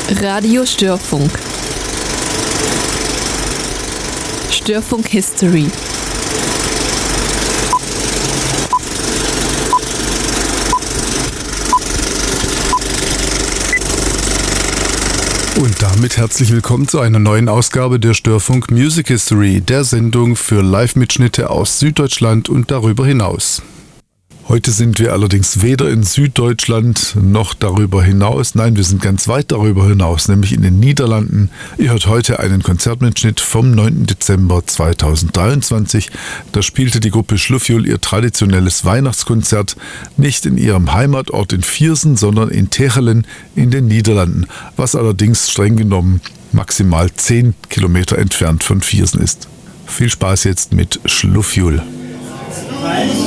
Radio Störfunk. Störfunk History. Und damit herzlich willkommen zu einer neuen Ausgabe der Störfunk Music History, der Sendung für Live-Mitschnitte aus Süddeutschland und darüber hinaus. Heute sind wir allerdings weder in Süddeutschland noch darüber hinaus. Nein, wir sind ganz weit darüber hinaus, nämlich in den Niederlanden. Ihr hört heute einen Konzertmitschnitt vom 9. Dezember 2023. Da spielte die Gruppe Slufjul ihr traditionelles Weihnachtskonzert nicht in ihrem Heimatort in Viersen, sondern in Techelen in den Niederlanden, was allerdings streng genommen maximal 10 Kilometer entfernt von Viersen ist. Viel Spaß jetzt mit Slufjul.